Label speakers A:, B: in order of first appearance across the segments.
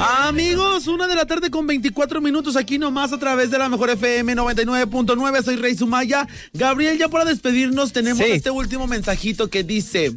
A: Amigos, 1:00 con 24 minutos aquí nomás a través de la mejor FM 99.9. Soy Rey Sumaya. Gabriel, ya para despedirnos tenemos este último mensajito que dice: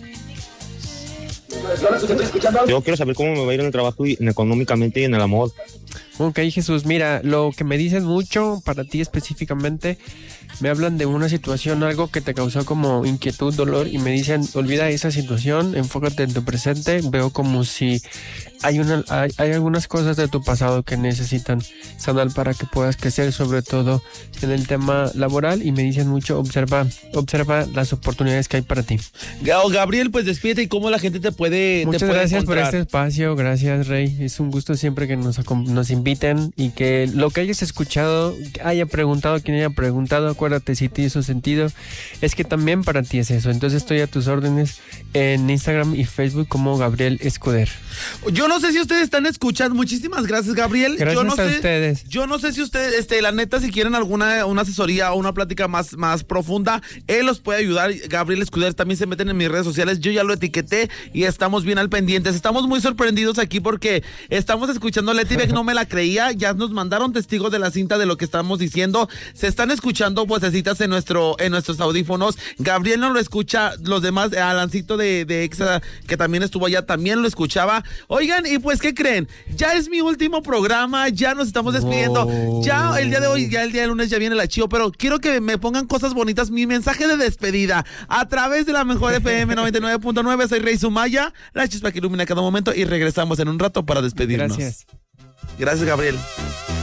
B: yo quiero saber cómo me va a ir en el trabajo y económicamente y en el amor.
C: Ok, Jesús, mira, lo que me dicen mucho para ti específicamente, me hablan de una situación, algo que te causó como inquietud, dolor, y me dicen, olvida esa situación, enfócate en tu presente. Veo como si hay algunas cosas de tu pasado que necesitan sanar para que puedas crecer, sobre todo en el tema laboral, y me dicen mucho, observa las oportunidades que hay para ti.
A: Gabriel, pues despídete y cómo la gente te puede
C: Muchas
A: puede
C: gracias
A: encontrar.
C: por este espacio, gracias Rey, es un gusto siempre que nos inviten y que lo que hayas escuchado, haya preguntado, quien haya preguntado, acuérdate, si te hizo sentido, es que también para ti es eso. Entonces estoy a tus órdenes en Instagram y Facebook como Gabriel Escuder.
A: Yo no sé si ustedes están escuchando. Muchísimas gracias, Gabriel.
C: Gracias
A: yo no
C: a
A: sé,
C: ustedes.
A: Yo no sé si ustedes, la neta, si quieren una asesoría o una plática más profunda, él los puede ayudar. Gabriel Escuder, también se meten en mis redes sociales. Yo ya lo etiqueté y estamos bien al pendiente. Estamos muy sorprendidos aquí porque estamos escuchando a Leti Beck, no me la creía. Ya nos mandaron testigos de la cinta de lo que estamos diciendo. Se están escuchando vocecitas en nuestros audífonos. Gabriel no lo escucha, los demás, Alancito de Exa, que también estuvo allá, también lo escuchaba. Oigan, y pues, ¿qué creen? Ya es mi último programa, ya nos estamos despidiendo. Ya el día de hoy, ya el día de lunes ya viene la Chío, pero quiero que me pongan cosas bonitas. Mi mensaje de despedida a través de la mejor FM 99.9. Soy Rey Sumaya, la chispa que ilumina cada momento, y regresamos en un rato para despedirnos.
C: Gracias.
A: Gracias, Gabriel.